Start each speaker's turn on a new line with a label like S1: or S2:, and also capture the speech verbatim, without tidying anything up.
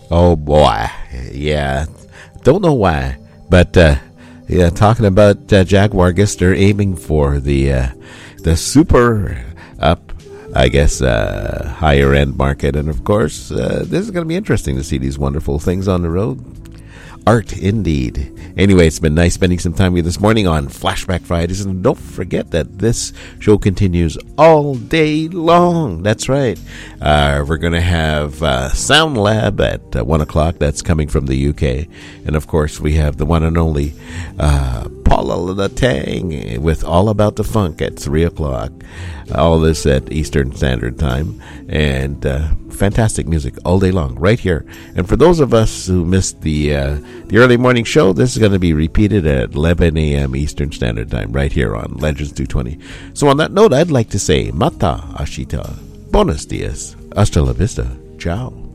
S1: Oh boy, yeah. Don't know why, but uh, yeah. Talking about uh, Jaguar, I guess they're aiming for the uh, the super up, I guess, uh, higher end market, and of course, uh, this is going to be interesting to see these wonderful things on the road. Art, indeed. Anyway, it's been nice spending some time with you this morning on Flashback Fridays. And don't forget that this show continues all day long. That's right. Uh, we're going to have uh, Sound Lab at uh, one o'clock. That's coming from the U K. And, of course, we have the one and only uh, Paula Latang with All About the Funk at three o'clock. All this at Eastern Standard Time. And uh, fantastic music all day long right here. And for those of us who missed the uh, the early morning show, this is going to be repeated at eleven a.m. Eastern Standard Time right here on Legends two twenty. So on that note, I'd like to say Mata Ashita, Buenos dias, hasta la vista, ciao.